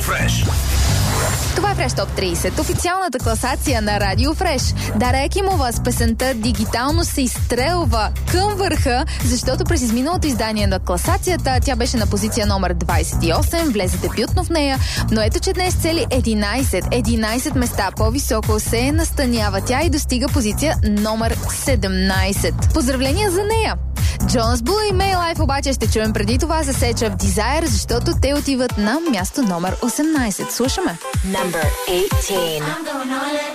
Фреш. Това е Фреш Топ 30, официалната класация на Радио Фреш. Дара Екимова с песента дигитално се изстрелва към върха, защото през изминалото издание на класацията тя беше на позиция номер 28, влезе дебютно в нея, но ето, че днес цели 11 места по-високо се настанява тя и достига позиция номер 17. Поздравления за нея! Джонас Блу и Мей Лайф обаче ще чуем преди това за Сеча в Desire, защото те отиват на място номер 18. Слушаме. Number 18.